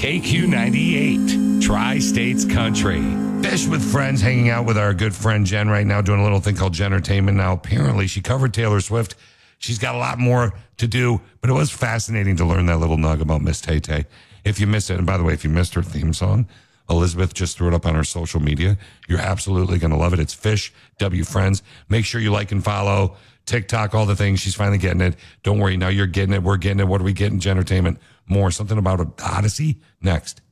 KQ98, Tri-States Country. Fish with Friends, hanging out with our good friend Jen right now, doing a little thing called Jentertainment. Now, apparently, she covered Taylor Swift. She's got a lot more to do, but it was fascinating to learn that little nug about Miss Tay-Tay. If you missed it, and by the way, if you missed her theme song, Elizabeth just threw it up on her social media. You're absolutely going to love it. It's Fish, W Friends. Make sure you like and follow TikTok, all the things. She's finally getting it. Don't worry. Now you're getting it. We're getting it. What are we getting? Jentertainment. More. Something about Odyssey next.